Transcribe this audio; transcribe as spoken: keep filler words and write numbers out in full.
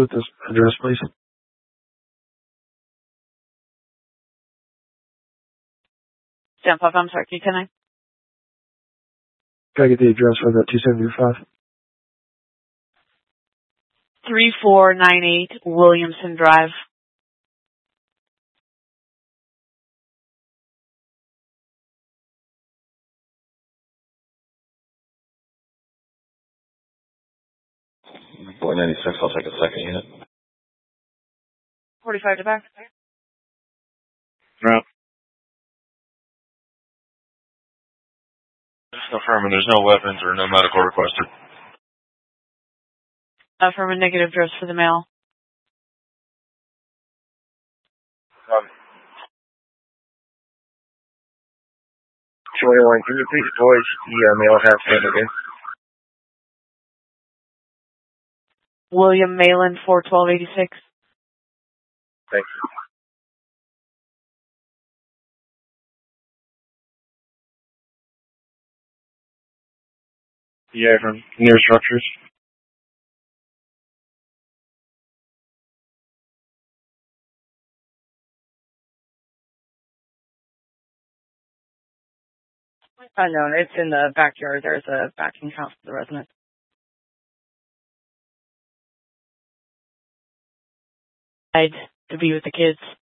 with this address, please? Stand up, I'm sorry, can you connect? Can I get the address for that two seventy-five? three four nine eight Williamson Drive. four ninety-six, I'll take a second unit. forty-five to back. No. Just confirming there's no weapons or no medical requested. Affirm a negative address for the mail. Um, twenty-one, can you please voice the uh, mail half stand again? William Malin, four twelve eighty-six. Thanks. Yeah, from near structures. Unknown. It's in the backyard. There's a backing house for the resident. I'd to be with the kids.